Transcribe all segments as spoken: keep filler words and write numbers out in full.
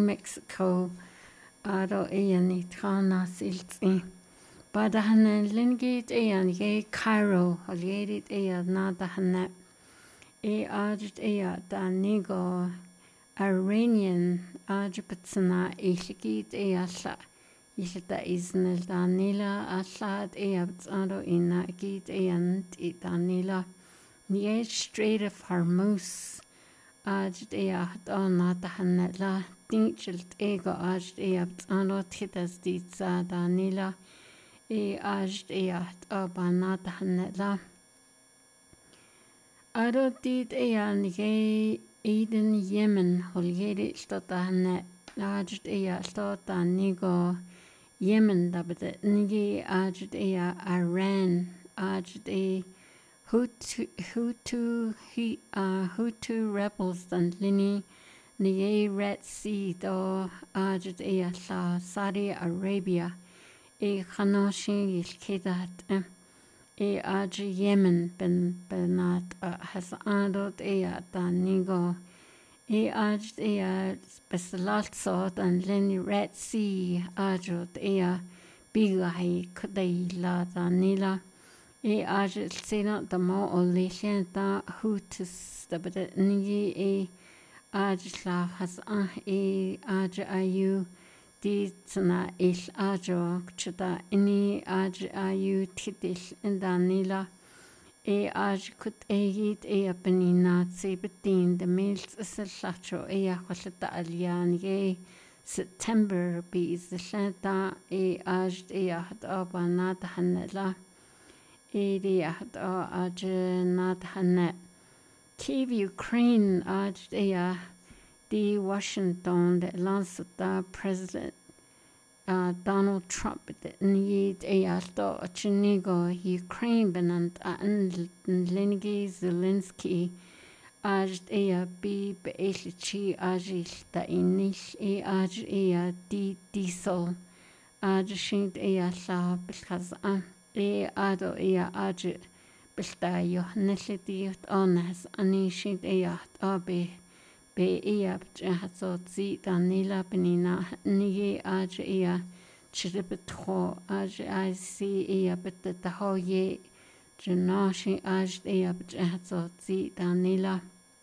Mexico aro ian i tranas iltsi. Badahan lingit ian ye Cairo, holierit ian nadahan e ajit ian da nigo Iranian ajipatsana iligit ian la. Ilda iznel danila aslad eabtsado ina git eant it danila. Niet Strait of Hormuz ajt eacht onata hanetla. Tinchelt ego ajt eabtsado titas ditsa danila. E ajt eacht obanata hanetla. Ado dit ean ge Eden Yemen holgerit stota hanet. Ajt eacht stota nigo Yemen dabdet nigi ajit ea Iran ajit e Hutu Hutu he uh, Hutu rebels dan lini ni Red Sea do ajit ea la Saudi Arabia e khanoshi ilkidat e ajit Yemen ben benat uh, has adot ea dan nigo e ajt ea Besalatso dan lini Red Sea ajot ea bigai kudai la danila e ajt sina da mo o lechen da hutus da bada nigi e ajt la has ah e ajt ayu di tsana il ajo kchada ini ajt ayu tidil danila e aj kut eid e apenina tsebetin de mails islacho e akhwalta alian ye September bi islata e aj e ahd abanat hanela e di ahd aj nat hanet Kiev Ukraine aj e di Washington de lansata president Uh, Donald Trump need a alto chinigo Ukraine benant an Lenigi Zelensky aj a b beilichi ajil da inish e aj a di diesel aj shint e la bilkhaz an e ado e aj bilta yo nellitiot onas ani shint e abe be ea hatso zi danila benina ni aj ea chiribetro aj I see ea bete taho ye janashi aj ea hatso zi danila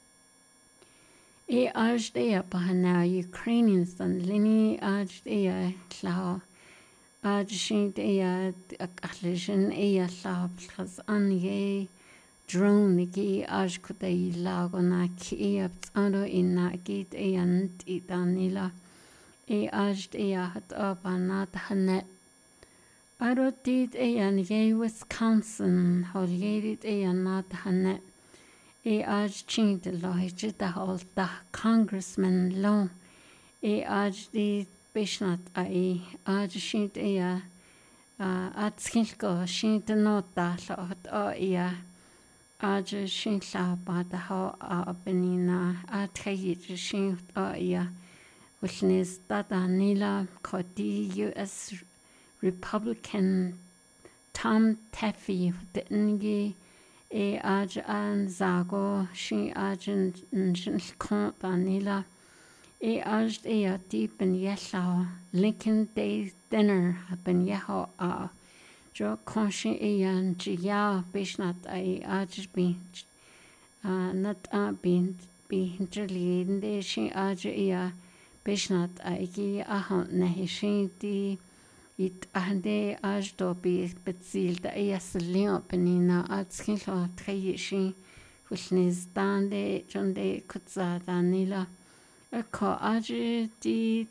e aj ea bahana Ukrainians dan lini aj ea lao aj shint ea akalishin ea lao because an ye drone nigi aj kudai lagona ki abtsado inna git eant idanila e aj ea hat abanat hanet arotit ean ye Wisconsin holgerit eanat hanet e aj chint lohijita holta congressman lo e aj di bishnat ai aj shint ea atskilko shint nota lot o ea aj shin la bada ha abenina athayit shin ya whichnes data nila koti U S Republican Tom Taffy dengi e aj an zago shin agent shin kon danila e aj e deep in yellow Lincoln Day dinner ben yaho a Jo konshi eyan jiya bishnat ai aj bin nat a bin bi hinterli de shi aj ya bishnat ai ki ahon nahi shi di it ande aj do bi betzil da ya slio benina atskin lo tkhyi shi khulniz dande jonde kutza danila ko aj di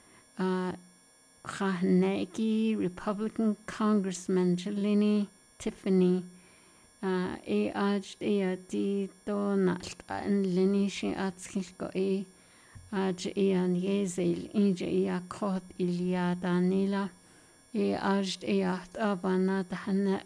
Khanegi Republican Congressman Jelini Tiffany uh, e aj e di Donald an lini shi atskilko e aj e an yezel inje e a kot ilia danila e aj e at abana dahana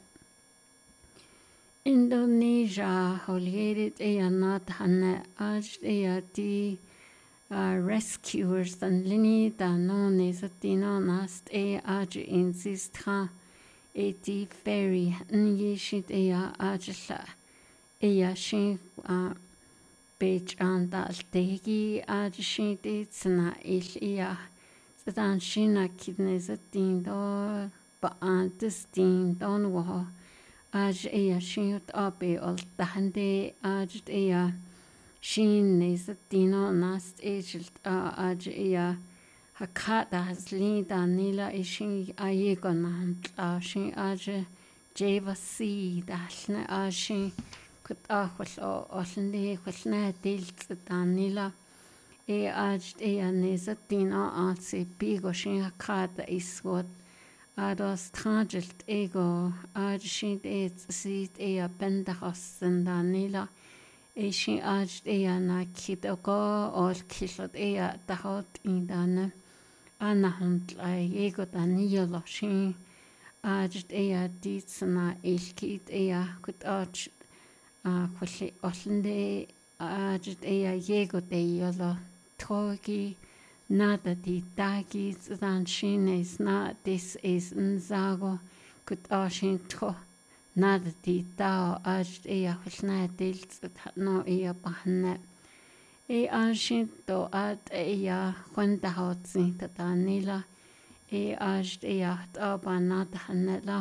Indonesia holgerit e anat hana aj e a di Uh, rescuers dan lini da non esatino nast e aj insistra e di ferry nyi shit e a ajla e a shin uh, beach on that degi adshin ditsna il ia dan shina kidneys a din do ba an this din don wo aj ia shin up e ol dahande aj ia shin is a dino nast aged aj ia hakata has linda nila ishin ayegon a shin aj jeva si dalne a shin kut a khol olne kholna dilt danila e aj e anesa dina atse bigo shin hakata iswot ados tragilt ego aj shin et sit e bendachos danila e shin aj e na kidogo ol kilot e dahot indana ana hund ai ego danila shin aj e ditsna ilkit e kut aj a kholi olne aj e ego de yolo Togi nada di dagi zan shin is not this is nzago kut ashin to nada di da aj e khna dil no e bahna e ashin to at e ya khwanda hot sin ta nila e aj e ta ba nada hanla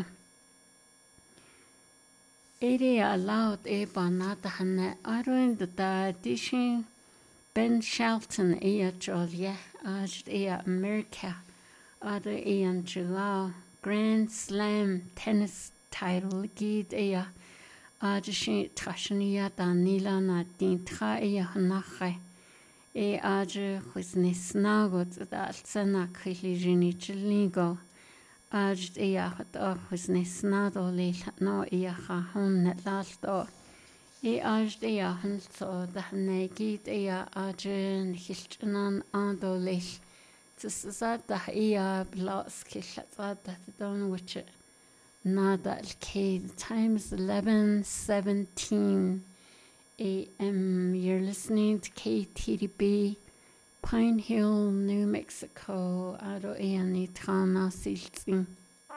e re allowed e ba nada hanna aroin da dishin Ben Shelton ia Julia aj ia America ada ia July Grand Slam tennis title gid ia aj shi trashnia danila na din tra ia nache e aj khusni snagot da altsana khilijini chlingo aj ia hat khusni snado le no ia ha hon lalto e aj de ya hanso da negit e ya ajin hilchnan andolish tsasa da ya blas kishatsa da don which nada al k time is eleven seventeen a m you're listening to K T D B Pine Hill, New Mexico ado e ani trana siltsin.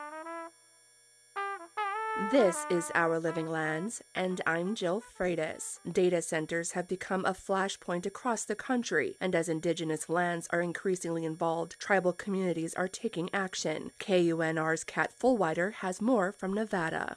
This is Our Living Lands, and I'm Jill Freitas. Data centers have become a flashpoint across the country, and as indigenous lands are increasingly involved, tribal communities are taking action. K U N R's Kat Fullwider has more from Nevada.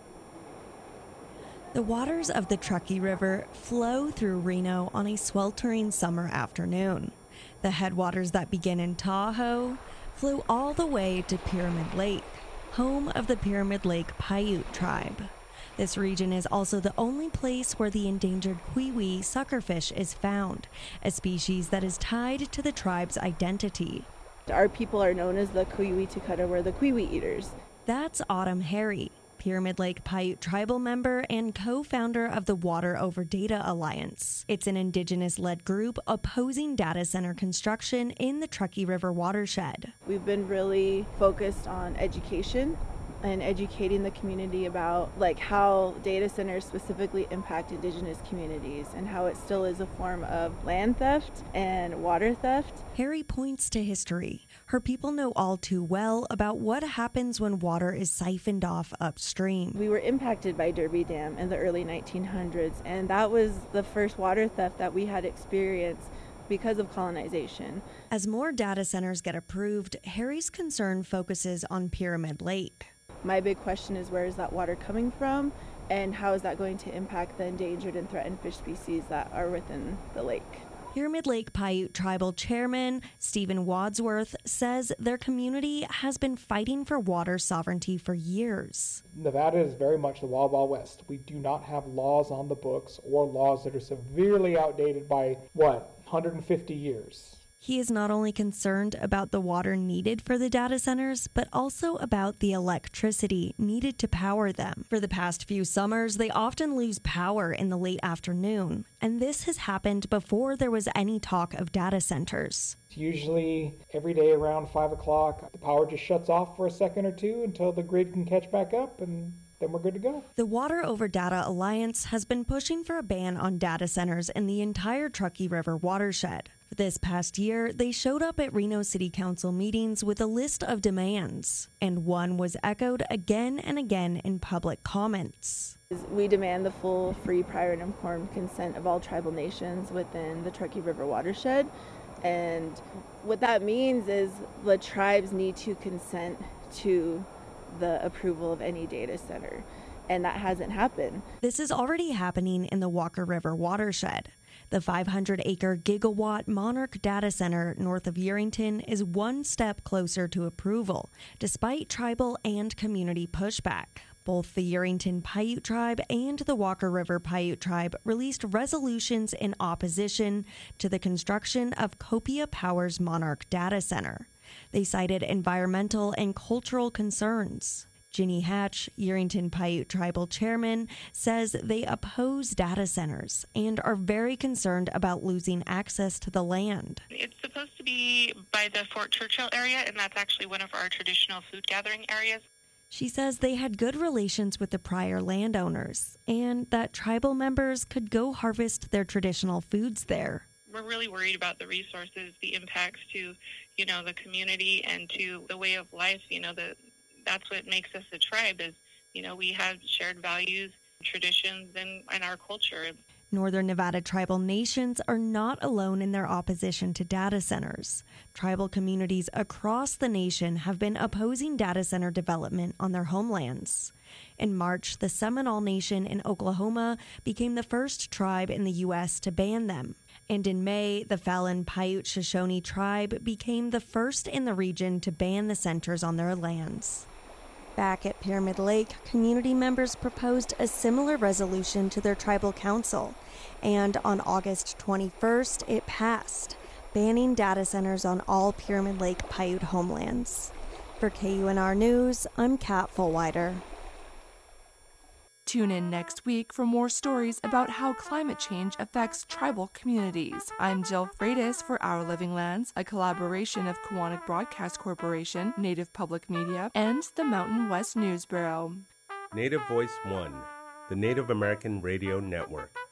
The waters of the Truckee River flow through Reno on a sweltering summer afternoon. The headwaters that begin in Tahoe flow all the way to Pyramid Lake, home of the Pyramid Lake Paiute tribe. This region is also the only place where the endangered Kwi-Wi suckerfish is found, a species that is tied to the tribe's identity. Our people are known as the Kwi-Wi Tukata, we're the Kwi-Wi eaters. That's Autumn Harry, Pyramid Lake Paiute tribal member and co-founder of the Water Over Data Alliance. It's an indigenous-led group opposing data center construction in the Truckee River watershed. We've been really focused on education and educating the community about like how data centers specifically impact indigenous communities and how it still is a form of land theft and water theft. Harry points to history. Her people know all too well about what happens when water is siphoned off upstream. We were impacted by Derby Dam in the early nineteen hundreds, and that was the first water theft that we had experienced because of colonization. As more data centers get approved, Harry's concern focuses on Pyramid Lake. My big question is, where is that water coming from, and how is that going to impact the endangered and threatened fish species that are within the lake? Pyramid Lake Paiute Tribal Chairman Stephen Wadsworth says their community has been fighting for water sovereignty for years. Nevada is very much the Wild Wild West. We do not have laws on the books or laws that are severely outdated by, what, one hundred fifty years. He is not only concerned about the water needed for the data centers, but also about the electricity needed to power them. For the past few summers, they often lose power in the late afternoon, and this has happened before there was any talk of data centers. Usually every day around five o'clock, the power just shuts off for a second or two until the grid can catch back up, and then we're good to go. The Water Over Data Alliance has been pushing for a ban on data centers in the entire Truckee River watershed. This past year, they showed up at Reno City Council meetings with a list of demands, and one was echoed again and again in public comments. We demand the full, free, prior, and informed consent of all tribal nations within the Truckee River watershed. And what that means is the tribes need to consent to the approval of any data center. And that hasn't happened. This is already happening in the Walker River watershed. The five hundred acre gigawatt Monarch data center north of Yerington is one step closer to approval, despite tribal and community pushback. Both the Yerington Paiute Tribe and the Walker River Paiute Tribe released resolutions in opposition to the construction of Copia Power's Monarch data center. They cited environmental and cultural concerns. Ginny Hatch, Yerington Paiute Tribal Chairman, says they oppose data centers and are very concerned about losing access to the land. It's supposed to be by the Fort Churchill area, and that's actually one of our traditional food gathering areas. She says they had good relations with the prior landowners and that tribal members could go harvest their traditional foods there. We're really worried about the resources, the impacts to, you know, the community and to the way of life. You know, the, that's what makes us a tribe is, you know, we have shared values, traditions, and, and our culture. Northern Nevada tribal nations are not alone in their opposition to data centers. Tribal communities across the nation have been opposing data center development on their homelands. In March, the Seminole Nation in Oklahoma became the first tribe in the U S to ban them. And in May, the Fallon Paiute Shoshone tribe became the first in the region to ban the centers on their lands. Back at Pyramid Lake, community members proposed a similar resolution to their tribal council, and on August twenty-first, it passed, banning data centers on all Pyramid Lake Paiute homelands. For K U N R News, I'm Kat Fullwider. Tune in next week for more stories about how climate change affects tribal communities. I'm Jill Freitas for Our Living Lands, a collaboration of Kiwanis Broadcast Corporation, Native Public Media, and the Mountain West News Bureau. Native Voice One, the Native American Radio Network.